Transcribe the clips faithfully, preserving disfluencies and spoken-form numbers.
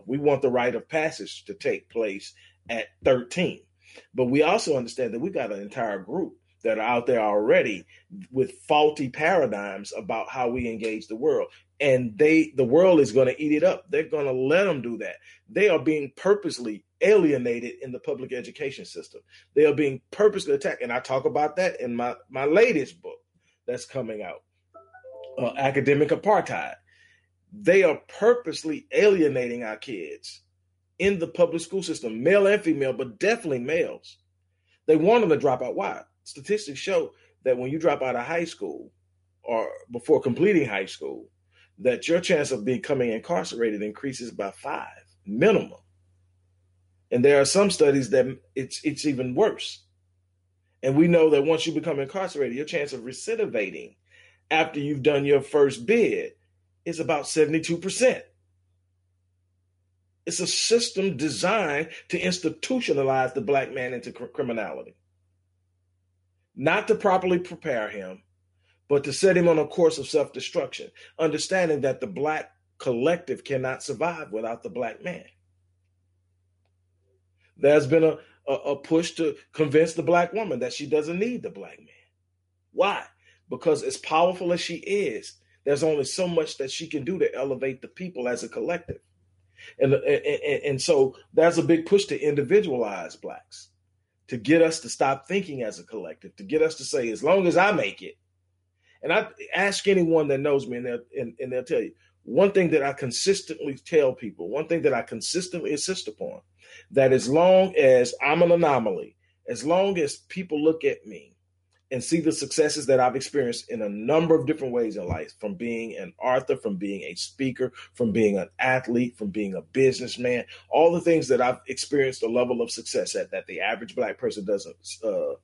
twelve. We want the rite of passage to take place at thirteen. But we also understand that we got an entire group that are out there already with faulty paradigms about how we engage the world. And they, the world is going to eat it up. They're going to let them do that. They are being purposely alienated in the public education system. They are being purposely attacked. And I talk about that in my, my latest book that's coming out, uh, Academic Apartheid. They are purposely alienating our kids in the public school system, male and female, but definitely males. They want them to drop out. Why? Statistics show that when you drop out of high school or before completing high school, that your chance of becoming incarcerated increases by five minimum. And there are some studies that it's it's even worse. And we know that once you become incarcerated, your chance of recidivating after you've done your first bid is about seventy-two percent. It's a system designed to institutionalize the black man into cr- criminality. Not to properly prepare him, but to set him on a course of self-destruction, understanding that the black collective cannot survive without the black man. There's been a, a, a push to convince the black woman that she doesn't need the black man. Why? Because as powerful as she is, there's only so much that she can do to elevate the people as a collective. And, and, and so there's a big push to individualize blacks, to get us to stop thinking as a collective, to get us to say, as long as I make it. And I ask anyone that knows me, and they'll, and, and they'll tell you, one thing that I consistently tell people, one thing that I consistently insist upon, that as long as I'm an anomaly, as long as people look at me and see the successes that I've experienced in a number of different ways in life, from being an author, from being a speaker, from being an athlete, from being a businessman, all the things that I've experienced a level of success at that the average black person doesn't. Uh,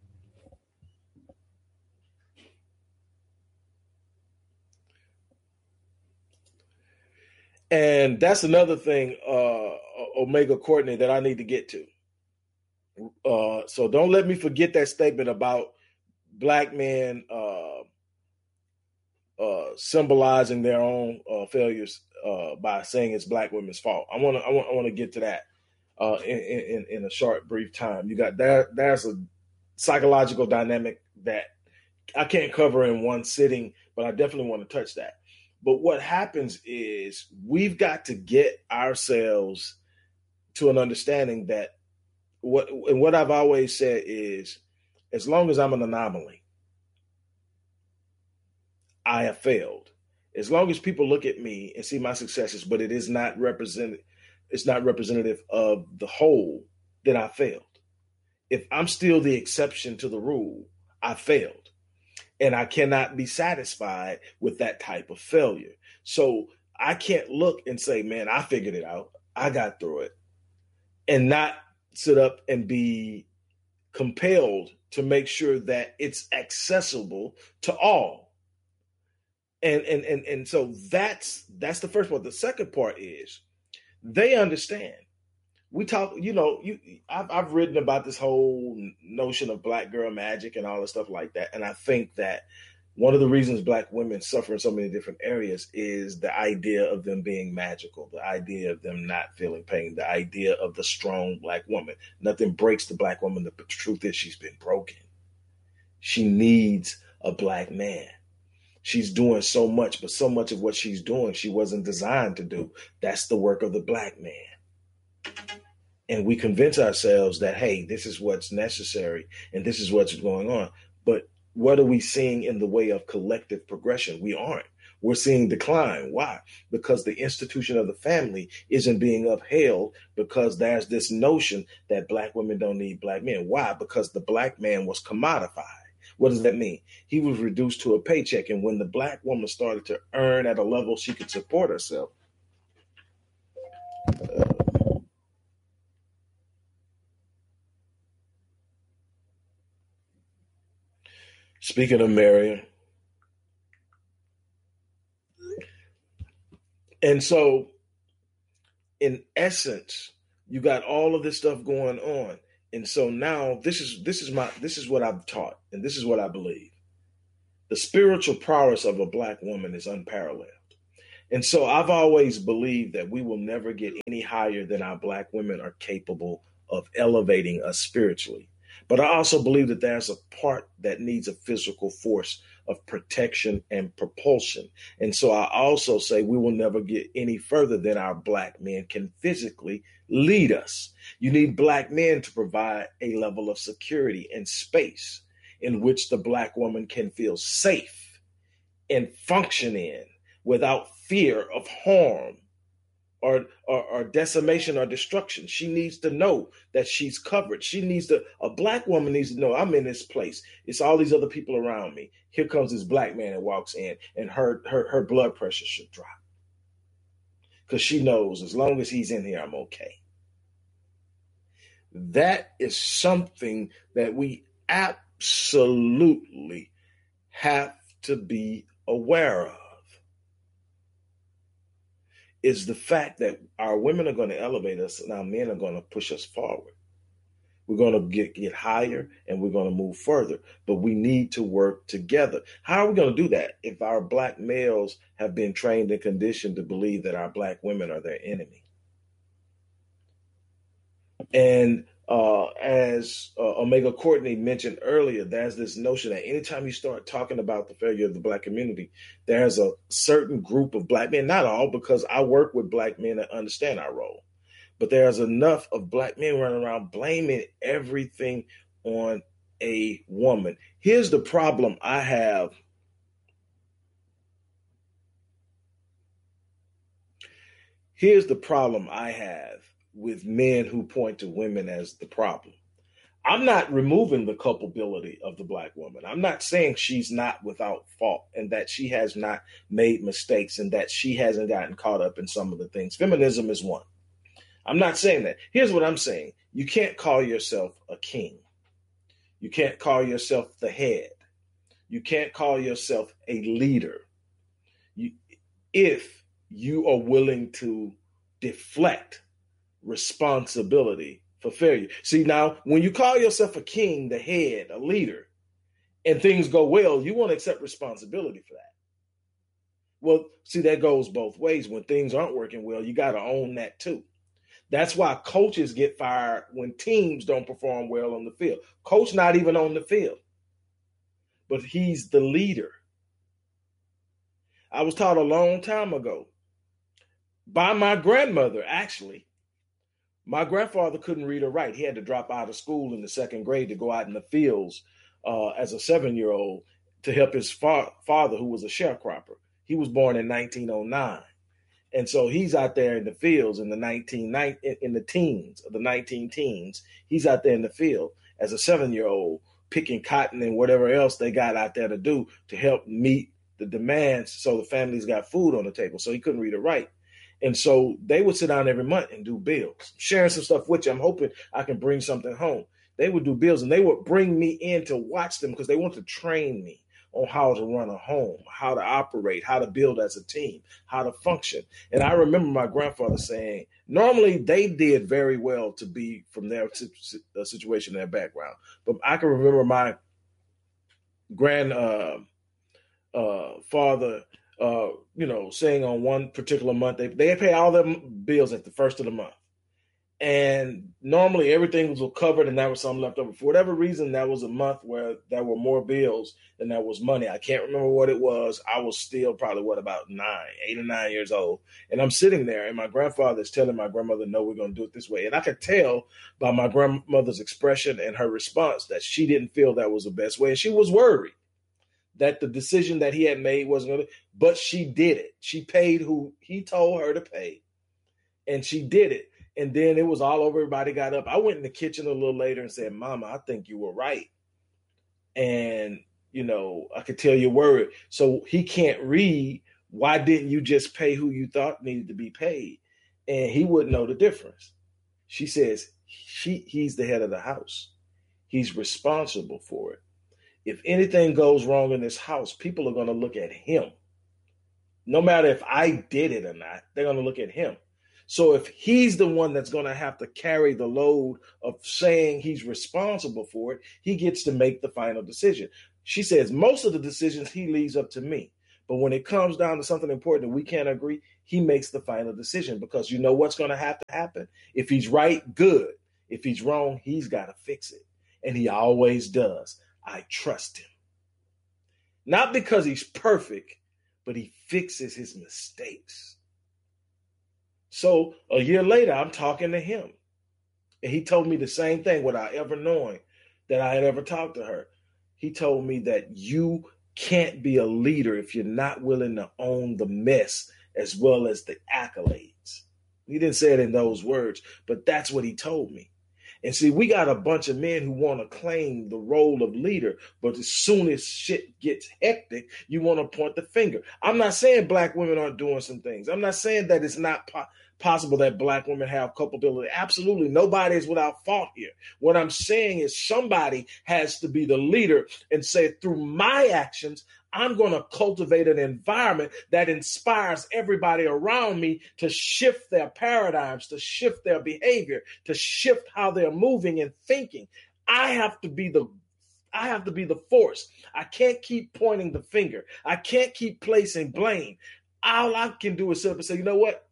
and that's another thing, uh, Omega Courtney, that I need to get to. Uh, so don't let me forget that statement about black men uh, uh, symbolizing their own uh, failures uh, by saying it's black women's fault. I want to I want I want to get to that uh, in, in in a short, brief time. You got that. There's a psychological dynamic that I can't cover in one sitting, but I definitely want to touch that. But what happens is we've got to get ourselves to an understanding that what and what I've always said is, as long as I'm an anomaly, I have failed. As long as people look at me and see my successes, but it is not represented, it's not representative of the whole, then I failed. If I'm still the exception to the rule, I failed. And I cannot be satisfied with that type of failure. So I can't look and say, man, I figured it out. I got through it. And not sit up and be compelled to make sure that it's accessible to all. And and and and so that's that's the first part. The second part is they understand. We talk, you know, you I've I've written about this whole notion of black girl magic and all the stuff like that. And I think that one of the reasons black women suffer in so many different areas is the idea of them being magical, the idea of them not feeling pain, the idea of the strong black woman. Nothing breaks the black woman. The truth is she's been broken. She needs a black man. She's doing so much, but so much of what she's doing, she wasn't designed to do. That's the work of the black man. And we convince ourselves that, hey, this is what's necessary and this is what's going on. But what are we seeing in the way of collective progression? We aren't. We're seeing decline. Why? Because the institution of the family isn't being upheld, because there's this notion that black women don't need black men. Why? Because the black man was commodified. What does that mean? He was reduced to a paycheck. And when the black woman started to earn at a level she could support herself, uh, speaking of Marion, and so in essence, you got all of this stuff going on. And so now this is this is my this is what I've taught, and this is what I believe. The spiritual prowess of a black woman is unparalleled. And so I've always believed that we will never get any higher than our black women are capable of elevating us spiritually. But I also believe that there's a part that needs a physical force of protection and propulsion. And so I also say we will never get any further than our black men can physically lead us. You need black men to provide a level of security and space in which the black woman can feel safe and function in without fear of harm or, or, or decimation or destruction. She needs to know that she's covered. She needs to, a black woman needs to know, I'm in this place. It's all these other people around me. Here comes this black man that walks in, and her, her, her blood pressure should drop. Because she knows as long as he's in here, I'm okay. That is something that we absolutely have to be aware of. Is the fact that our women are going to elevate us and our men are going to push us forward. We're going to get, get higher and we're going to move further, but we need to work together. How are we going to do that if our black males have been trained and conditioned to believe that our black women are their enemy? And uh, as uh, Omega Courtney mentioned earlier, there's this notion that anytime you start talking about the failure of the black community, there's a certain group of black men, not all, because I work with black men that understand our role, but there's enough of black men running around blaming everything on a woman. Here's the problem I have. Here's the problem I have with men who point to women as the problem. I'm not removing the culpability of the black woman. I'm not saying she's not without fault and that she has not made mistakes and that she hasn't gotten caught up in some of the things. Feminism is one. I'm not saying that. Here's what I'm saying. You can't call yourself a king. You can't call yourself the head. You can't call yourself a leader. You, if you are willing to deflect responsibility for failure. See, now, when you call yourself a king, the head, a leader, and things go well, you want to accept responsibility for that. Well, see, that goes both ways. When things aren't working well, you got to own that too. That's why coaches get fired when teams don't perform well on the field. Coach not even on the field, but he's the leader. I was taught a long time ago by my grandmother, actually. My grandfather couldn't read or write. He had to drop out of school in the second grade to go out in the fields uh, as a seven-year-old to help his fa- father, who was a sharecropper. He was born in nineteen oh nine. And so he's out there in the fields in the nineteen in the teens, the nineteen teens. He's out there in the field as a seven-year-old picking cotton and whatever else they got out there to do to help meet the demands so the families got food on the table. So he couldn't read or write. And so they would sit down every month and do bills, sharing some stuff with you. I'm hoping I can bring something home. They would do bills and they would bring me in to watch them because they want to train me on how to run a home, how to operate, how to build as a team, how to function. And I remember my grandfather saying, normally they did very well to be from their situation, their background. But I can remember my grand uh, uh, father Uh, you know, saying on one particular month, they, they pay all their bills at the first of the month. And normally everything was covered and there was some left over. For whatever reason, that was a month where there were more bills than there was money. I can't remember what it was. I was still probably, what, about nine, eight or nine years old. And I'm sitting there and my grandfather is telling my grandmother, no, we're going to do it this way. And I could tell by my grandmother's expression and her response that she didn't feel that was the best way. And she was worried that the decision that he had made wasn't going to, but she did it. She paid who he told her to pay, and she did it. And then it was all over. Everybody got up. I went in the kitchen a little later and said, Mama, I think you were right. And, you know, I could tell you're worried. So he can't read. Why didn't you just pay who you thought needed to be paid? And he wouldn't know the difference. She says, she, he's the head of the house. He's responsible for it. If anything goes wrong in this house, people are going to look at him. No matter if I did it or not, they're going to look at him. So if he's the one that's going to have to carry the load of saying he's responsible for it, he gets to make the final decision. She says most of the decisions he leaves up to me. But when it comes down to something important that we can't agree, he makes the final decision because you know what's going to have to happen. If he's right, good. If he's wrong, he's got to fix it. And he always does. I trust him. Not because he's perfect, but he fixes his mistakes. So a year later, I'm talking to him. And he told me the same thing without ever knowing that I had ever talked to her. He told me that you can't be a leader if you're not willing to own the mess as well as the accolades. He didn't say it in those words, but that's what he told me. And see, we got a bunch of men who want to claim the role of leader, but as soon as shit gets hectic, you want to point the finger. I'm not saying black women aren't doing some things. I'm not saying that it's not po- possible that black women have culpability. Absolutely. Nobody is without fault here. What I'm saying is somebody has to be the leader and say, through my actions, I'm going to cultivate an environment that inspires everybody around me to shift their paradigms, to shift their behavior, to shift how they're moving and thinking. I have to be the I have to be the force. I can't keep pointing the finger. I can't keep placing blame. All I can do is sit up and say, you know what?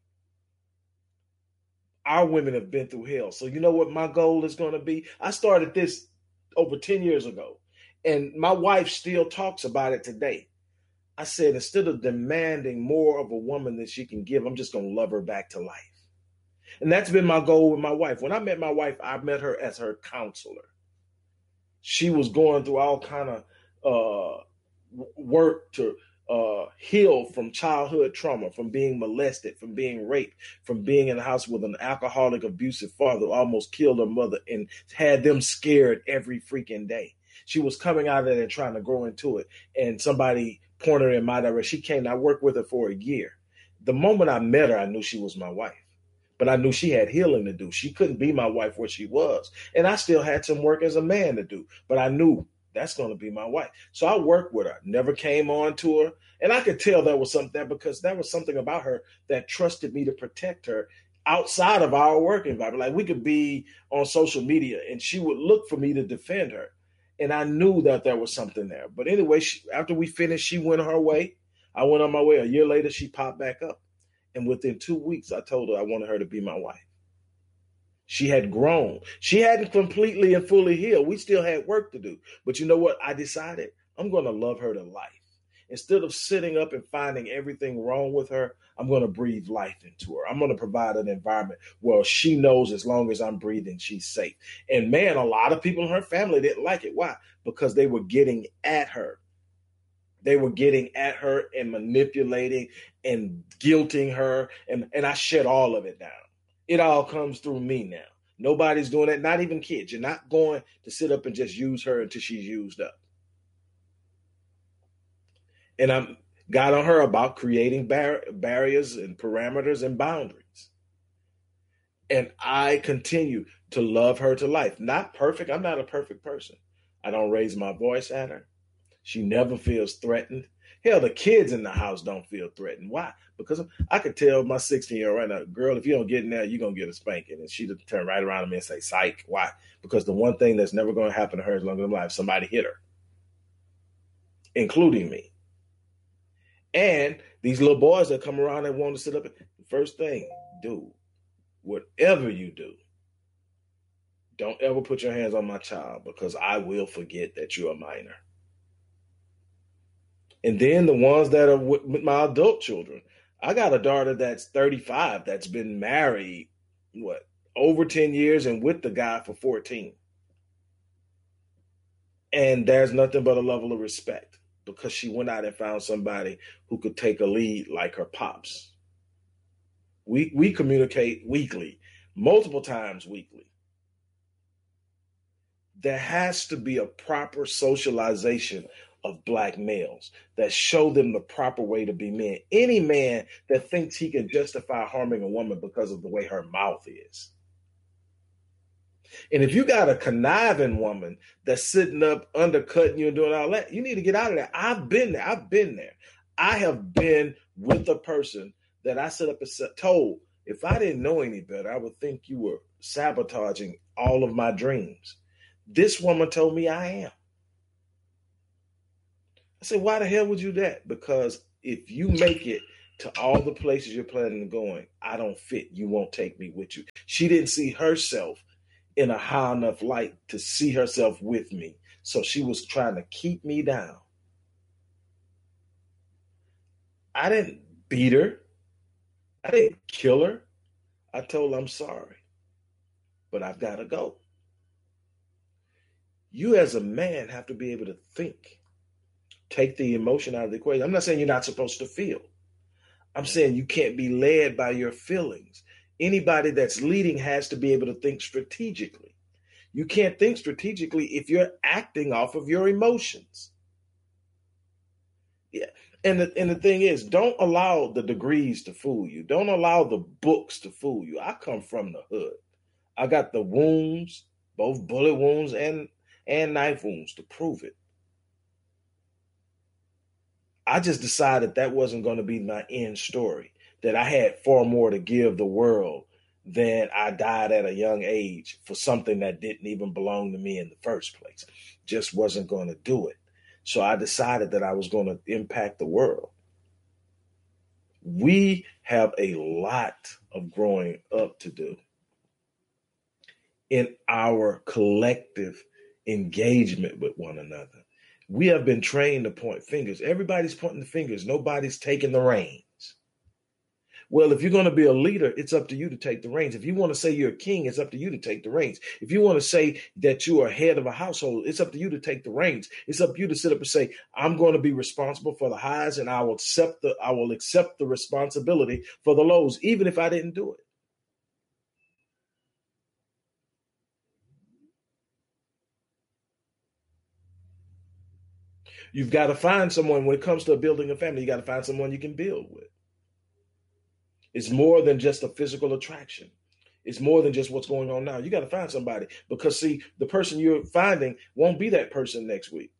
Our women have been through hell. So you know what my goal is going to be? I started this over ten years ago. And my wife still talks about it today. I said, instead of demanding more of a woman than she can give, I'm just going to love her back to life. And that's been my goal with my wife. When I met my wife, I met her as her counselor. She was going through all kind of uh, work to uh, heal from childhood trauma, from being molested, from being raped, from being in the house with an alcoholic, abusive father who almost killed her mother and had them scared every freaking day. She was coming out of it and trying to grow into it. And somebody pointed her in my direction. She came. I worked with her for a year. The moment I met her, I knew she was my wife. But I knew she had healing to do. She couldn't be my wife where she was. And I still had some work as a man to do. But I knew that's going to be my wife. So I worked with her. Never came on to her. And I could tell there was something there because there was something about her that trusted me to protect her outside of our work environment. Like we could be on social media and she would look for me to defend her. And I knew that there was something there. But anyway, she, after we finished, she went her way. I went on my way. A year later, she popped back up. And within two weeks, I told her I wanted her to be my wife. She had grown. She hadn't completely and fully healed. We still had work to do. But you know what? I decided I'm going to love her to life. Instead of sitting up and finding everything wrong with her, I'm going to breathe life into her. I'm going to provide an environment where she knows as long as I'm breathing, she's safe. And man, a lot of people in her family didn't like it. Why? Because they were getting at her. They were getting at her and manipulating and guilting her. And, and I shut all of it down. It all comes through me now. Nobody's doing that, not even kids. You're not going to sit up and just use her until she's used up. And I got on her about creating bar- barriers and parameters and boundaries. And I continue to love her to life. Not perfect. I'm not a perfect person. I don't raise my voice at her. She never feels threatened. Hell, the kids in the house don't feel threatened. Why? Because I could tell my sixteen-year-old right now, girl, if you don't get in there, you're going to get a spanking. And she'd turn right around to me and say, psych. Why? Because the one thing that's never going to happen to her as long as I'm alive, somebody hit her, including me. And these little boys that come around and want to sit up, the first thing, dude, whatever you do, don't ever put your hands on my child because I will forget that you're a minor. And then the ones that are with my adult children. I got a daughter that's thirty-five that's been married, what, over ten years and with the guy for fourteen. And there's nothing but a level of respect because she went out and found somebody who could take a lead like her pops. We we communicate weekly, multiple times weekly. There has to be a proper socialization of black males that show them the proper way to be men. Any man that thinks he can justify harming a woman because of the way her mouth is. And if you got a conniving woman that's sitting up undercutting you and doing all that, you need to get out of there. I've been there. I've been there. I have been with a person that I set up and told, if I didn't know any better, I would think you were sabotaging all of my dreams. This woman told me I am. I said, why the hell would you do that? Because if you make it to all the places you're planning on going, I don't fit. You won't take me with you. She didn't see herself in a high enough light to see herself with me. So she was trying to keep me down. I didn't beat her. I didn't kill her. I told her I'm sorry, but I've got to go. You as a man have to be able to think. Take the emotion out of the equation. I'm not saying you're not supposed to feel. I'm saying you can't be led by your feelings. Anybody that's leading has to be able to think strategically. You can't think strategically if you're acting off of your emotions. Yeah. And the, and the thing is, don't allow the degrees to fool you. Don't allow the books to fool you. I come from the hood. I got the wounds, both bullet wounds and, and knife wounds to prove it. I just decided that wasn't going to be my end story, that I had far more to give the world than I died at a young age for something that didn't even belong to me in the first place. Just wasn't going to do it. So I decided that I was going to impact the world. We have a lot of growing up to do in our collective engagement with one another. We have been trained to point fingers. Everybody's pointing the fingers. Nobody's taking the reins. Well, if you're going to be a leader, it's up to you to take the reins. If you want to say you're a king, it's up to you to take the reins. If you want to say that you are head of a household, it's up to you to take the reins. It's up to you to sit up and say, I'm going to be responsible for the highs and I will accept the, I will accept the responsibility for the lows, even if I didn't do it. You've got to find someone when it comes to building a family. You got to find someone you can build with. It's more than just a physical attraction. It's more than just what's going on now. You got to find somebody because, see, the person you're finding won't be that person next week.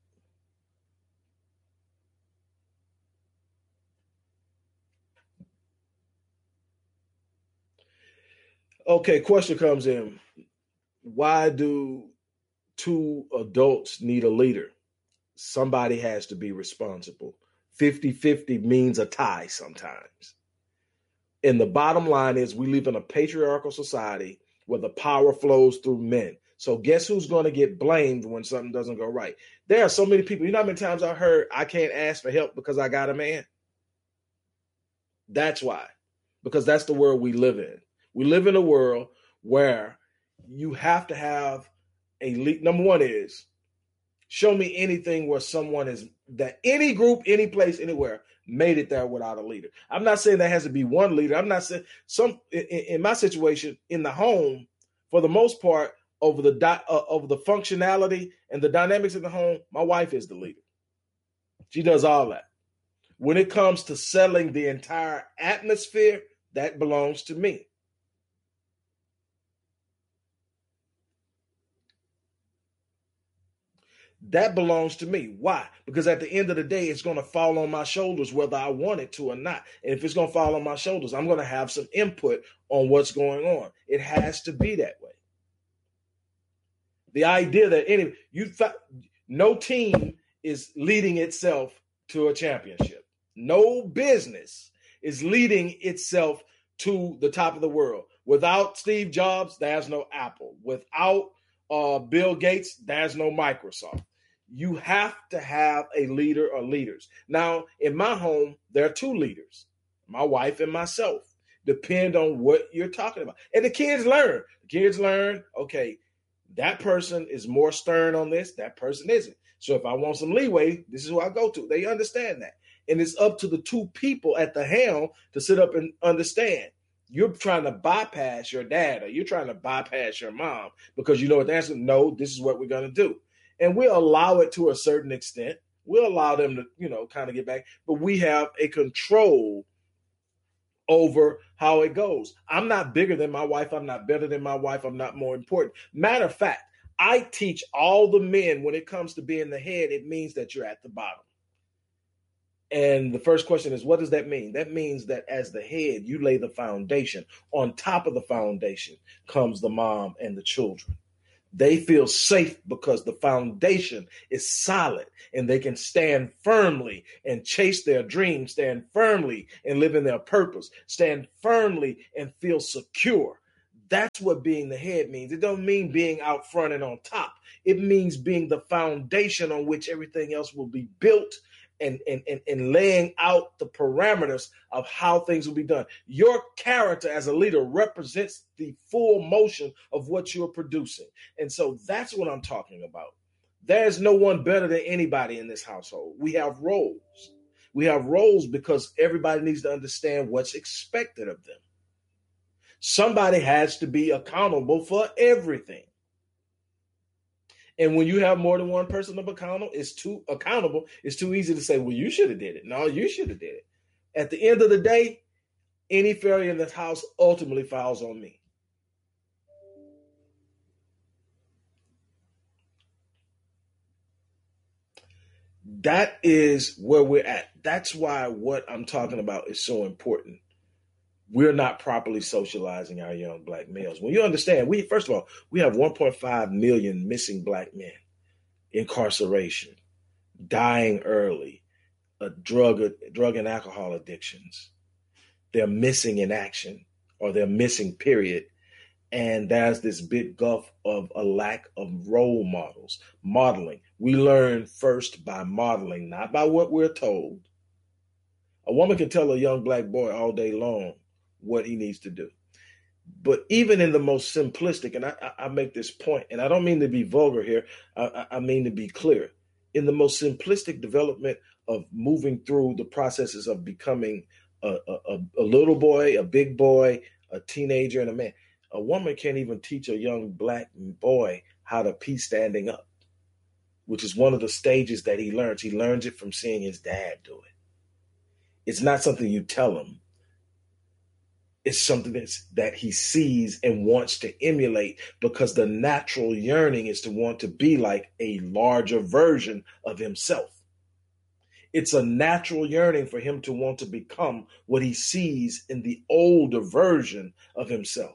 Okay, question comes in. Why do two adults need a leader? Somebody has to be responsible. fifty-fifty means a tie sometimes. And the bottom line is we live in a patriarchal society where the power flows through men. So guess who's going to get blamed when something doesn't go right? There are so many people. You know how many times I heard I can't ask for help because I got a man? That's why. Because that's the world we live in. We live in a world where you have to have a lead. Number one is, show me anything where someone is, that any group, any place, anywhere, made it there without a leader. I'm not saying there has to be one leader. I'm not saying some, in, in my situation, in the home, for the most part, over the di- uh, over the functionality and the dynamics of the home, my wife is the leader. She does all that. When it comes to settling the entire atmosphere, that belongs to me. That belongs to me. Why? Because at the end of the day, it's going to fall on my shoulders whether I want it to or not. And if it's going to fall on my shoulders, I'm going to have some input on what's going on. It has to be that way. The idea that any you th- no team is leading itself to a championship. No business is leading itself to the top of the world. Without Steve Jobs, there's no Apple. Without uh, Bill Gates, there's no Microsoft. You have to have a leader or leaders. Now, in my home, there are two leaders, my wife and myself. Depend on what you're talking about. And the kids learn. The kids learn, okay, that person is more stern on this, that person isn't. So if I want some leeway, this is who I go to. They understand that. And it's up to the two people at the helm to sit up and understand. You're trying to bypass your dad or you're trying to bypass your mom because you know what the answer is. No, this is what we're going to do. And we'll allow it to a certain extent. We'll allow them to, you know, kind of get back. But we have a control over how it goes. I'm not bigger than my wife. I'm not better than my wife. I'm not more important. Matter of fact, I teach all the men when it comes to being the head, it means that you're at the bottom. And the first question is, what does that mean? That means that as the head, you lay the foundation. On top of the foundation comes the mom and the children. They feel safe because the foundation is solid and they can stand firmly and chase their dreams, stand firmly and live in their purpose, stand firmly and feel secure. That's what being the head means. It don't mean being out front and on top. It means being the foundation on which everything else will be built, and, and, and, and laying out the parameters of how things will be done. Your character as a leader represents the full motion of what you're producing. And so that's what I'm talking about. There's no one better than anybody in this household. We have roles. We have roles because everybody needs to understand what's expected of them. Somebody has to be accountable for everything. And when you have more than one person to be accountable, it's too accountable. It's too easy to say, well, you should have did it. No, you should have did it. At the end of the day, any failure in this house ultimately falls on me. That is where we're at. That's why what I'm talking about is so important. We're not properly socializing our young black males. When you understand, we first of all, we have one point five million missing black men, incarceration, dying early, a drug, drug and alcohol addictions. They're missing in action, or they're missing, period. And there's this big gulf of a lack of role models, modeling. We learn first by modeling, not by what we're told. A woman can tell a young black boy all day long what he needs to do. But even in the most simplistic, and I, I make this point, and I don't mean to be vulgar here, I, I mean to be clear. In the most simplistic development of moving through the processes of becoming a, a, a little boy, a big boy, a teenager, and a man, a woman can't even teach a young black boy how to pee standing up, which is one of the stages that he learns. He learns it from seeing his dad do it. It's not something you tell him. It's something that's, that he sees and wants to emulate, because the natural yearning is to want to be like a larger version of himself. It's a natural yearning for him to want to become what he sees in the older version of himself.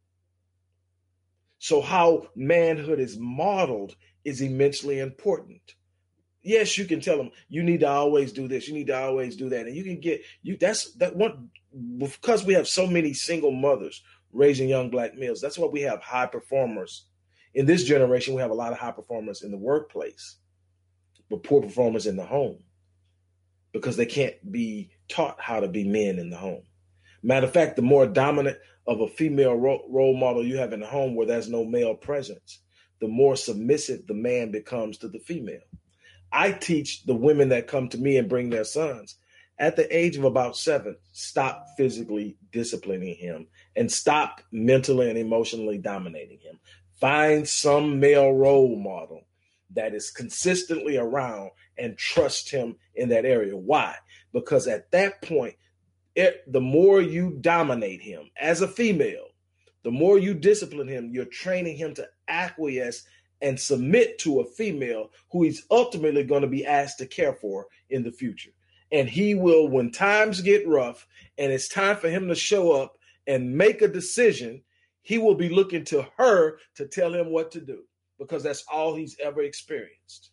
So how manhood is modeled is immensely important. Yes, you can tell them you need to always do this, you need to always do that, and you can get you. That's that one, because we have so many single mothers raising young black males. That's why we have high performers in this generation. We have a lot of high performers in the workplace, but poor performers in the home, because they can't be taught how to be men in the home. Matter of fact, the more dominant of a female ro- role model you have in the home where there's no male presence, the more submissive the man becomes to the female. I teach the women that come to me and bring their sons at the age of about seven, stop physically disciplining him and stop mentally and emotionally dominating him. Find some male role model that is consistently around and trust him in that area. Why? Because at that point, it, the more you dominate him as a female, the more you discipline him, you're training him to acquiesce and submit to a female who he's ultimately going to be asked to care for in the future. And he will, when times get rough and it's time for him to show up and make a decision, he will be looking to her to tell him what to do, because that's all he's ever experienced.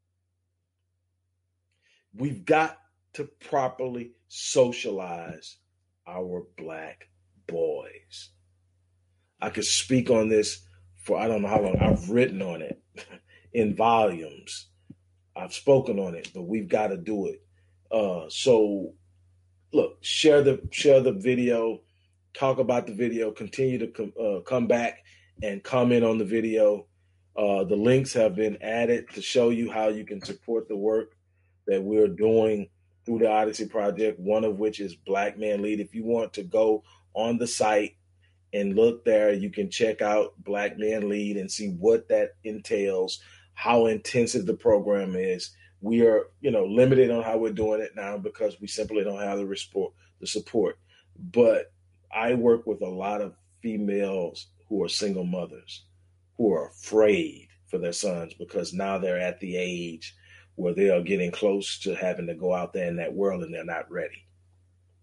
We've got to properly socialize our black boys. I could speak on this for I don't know how long. I've written on it in volumes. I've spoken on it, but we've got to do it. Uh, so, look, share the share the video, talk about the video, continue to com- uh, come back and comment on the video. Uh, the links have been added to show you how you can support the work that we're doing through the Odyssey Project, one of which is Black Man Lead. If you want to go on the site and look there, you can check out Black Man Lead and see what that entails, how intensive the program is. We are, you know, limited on how we're doing it now because we simply don't have the support, the support. But I work with a lot of females who are single mothers who are afraid for their sons because now they're at the age where they are getting close to having to go out there in that world and they're not ready.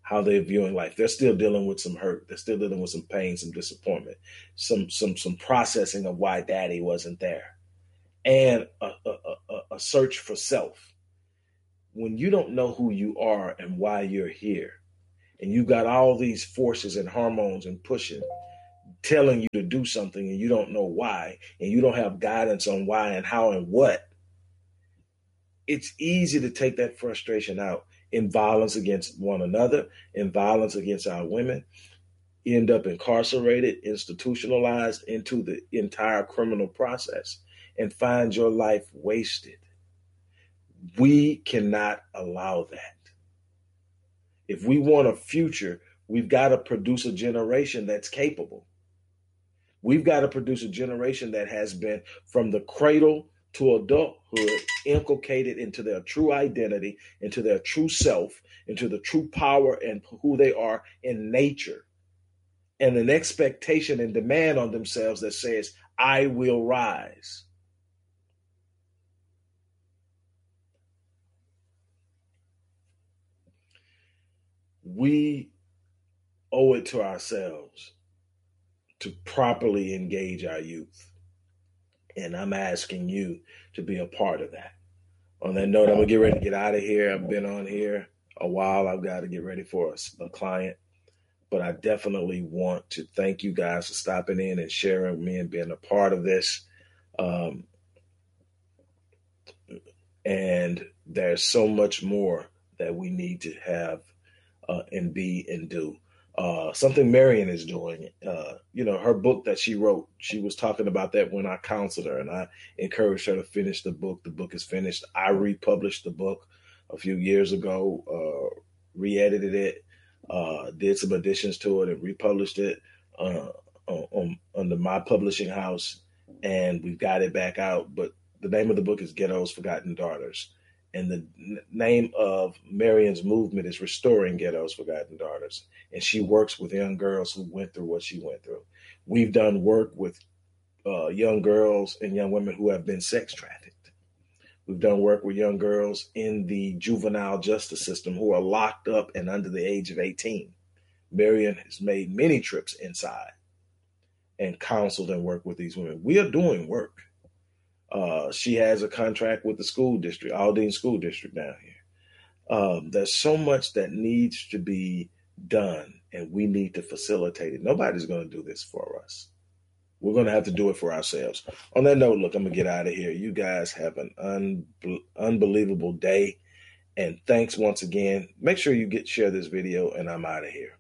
how they're viewing life. They're still dealing with some hurt. They're still dealing with some pain, some disappointment, some some some processing of why daddy wasn't there, and a, a, a, a search for self. When you don't know who you are and why you're here, and you've got all these forces and hormones and pushing, telling you to do something, and you don't know why, and you don't have guidance on why and how and what, it's easy to take that frustration out in violence against one another, in violence against our women, end up incarcerated, institutionalized into the entire criminal process, and find your life wasted. We cannot allow that. If we want a future, we've got to produce a generation that's capable. We've got to produce a generation that has been, from the cradle to adulthood, inculcated into their true identity, into their true self, into the true power and who they are in nature, and an expectation and demand on themselves that says, I will rise. We owe it to ourselves to properly engage our youth. And I'm asking you to be a part of that. On that note, I'm going to get ready to get out of here. I've been on here a while. I've got to get ready for a, a client. But I definitely want to thank you guys for stopping in and sharing with me and being a part of this. Um, and there's so much more that we need to have uh, and be and do. Uh, something Marion is doing, uh, you know, her book that she wrote, she was talking about that when I counseled her, and I encouraged her to finish the book. The book is finished. I republished the book a few years ago, uh, re-edited it, uh, did some additions to it and republished it uh, on, under my publishing house, and we've got it back out. But the name of the book is Ghetto's Forgotten Daughters. And the n- name of Marion's movement is Restoring Ghetto's Forgotten Daughters. And she works with young girls who went through what she went through. We've done work with uh, young girls and young women who have been sex trafficked. We've done work with young girls in the juvenile justice system who are locked up and under the age of eighteen. Marion has made many trips inside and counseled and worked with these women. We are doing work. Uh, she has a contract with the school district, Aldine School District down here. Um, there's so much that needs to be done, and we need to facilitate it. Nobody's going to do this for us. We're going to have to do it for ourselves. On that note, look, I'm going to get out of here. You guys have an un- unbelievable day, and thanks once again. Make sure you get share this video, and I'm out of here.